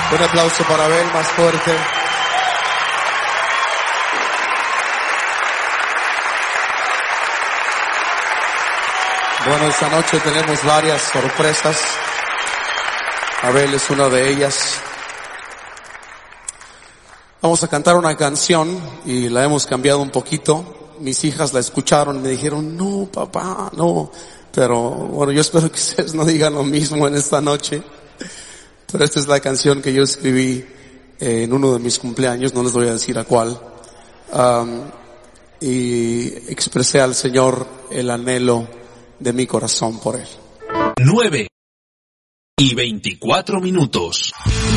Un aplauso para Abel, más fuerte. Bueno, esta noche tenemos varias sorpresas. Abel es una de ellas. Vamos a cantar una canción y la hemos cambiado un poquito. Mis hijas la escucharon y me dijeron, no, papá, no. Pero bueno, yo espero que ustedes no digan lo mismo en esta noche. Pero esta es la canción que yo escribí en uno de mis cumpleaños, no les voy a decir a cuál. Y expresé al Señor el anhelo de mi corazón por Él. 9:24.